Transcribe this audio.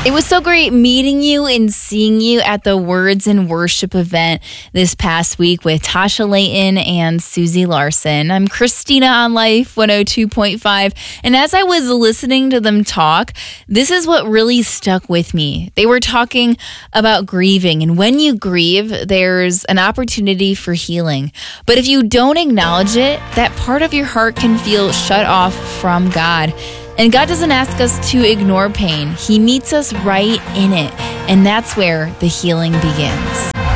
It was so great meeting you and seeing you at the Words and Worship event this past week with Tasha Layton and Susie Larson. I'm Christina on Life 102.5, and as I was listening to them talk, this is what really stuck with me. They were talking about grieving, and when you grieve, there's an opportunity for healing. But if you don't acknowledge it, that part of your heart can feel shut off from God. And God doesn't ask us to ignore pain. He meets us right in it. And that's where the healing begins.